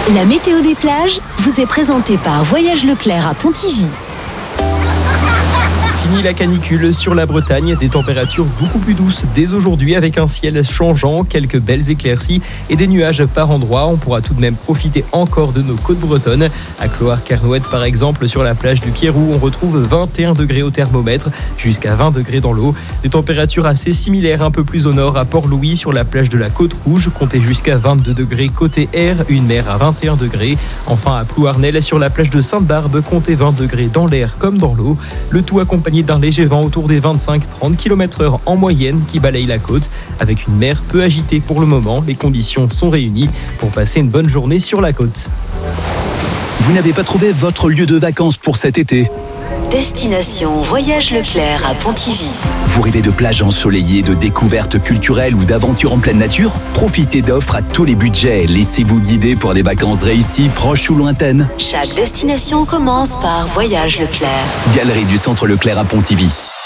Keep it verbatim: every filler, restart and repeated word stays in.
La météo des plages vous est présentée par Voyage Leclerc à Pontivy. Fini la canicule sur la Bretagne, des températures beaucoup plus douces dès aujourd'hui avec un ciel changeant, quelques belles éclaircies et des nuages par endroits. On pourra tout de même profiter encore de nos côtes bretonnes. À Clohars-Carnoët par exemple, sur la plage du Quérou, on retrouve vingt et un degrés au thermomètre, jusqu'à vingt degrés dans l'eau. Des températures assez similaires un peu plus au nord à Port-Louis sur la plage de la Côte-Rouge, comptez jusqu'à vingt-deux degrés côté air, une mer à vingt et un degrés. Enfin à Plouarnel sur la plage de Sainte-Barbe, comptez vingt degrés dans l'air comme dans l'eau. Le tout accompagné d'un léger vent autour des vingt-cinq à trente kilomètres heure en moyenne qui balaye la côte. Avec une mer peu agitée pour le moment, les conditions sont réunies pour passer une bonne journée sur la côte. Vous n'avez pas trouvé votre lieu de vacances pour cet été ? Destination Voyage Leclerc à Pontivy. Vous rêvez de plages ensoleillées, de découvertes culturelles ou d'aventures en pleine nature ? Profitez d'offres à tous les budgets. Laissez-vous guider pour des vacances réussies, proches ou lointaines. Chaque destination commence par Voyage Leclerc. Galerie du Centre Leclerc à Pontivy.